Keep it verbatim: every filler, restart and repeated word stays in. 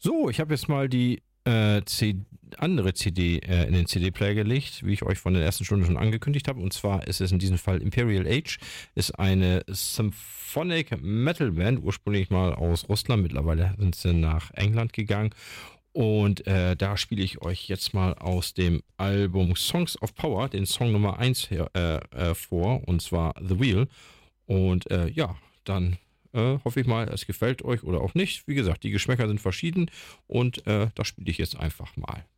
So, ich habe jetzt mal die äh, C andere C D äh, in den C D-Player gelegt, wie ich euch von der ersten Stunde schon angekündigt habe. Und zwar ist es in diesem Fall Imperial Age, ist eine Symphonic Metal Band, ursprünglich mal aus Russland. Mittlerweile sind sie nach England gegangen. Und äh, da spiele ich euch jetzt mal aus dem Album Songs of Power den Song Nummer eins her, äh, äh, vor, und zwar The Wheel. Und äh, ja, dann äh, hoffe ich mal, es gefällt euch oder auch nicht. Wie gesagt, die Geschmäcker sind verschieden und äh, das spiele ich jetzt einfach mal.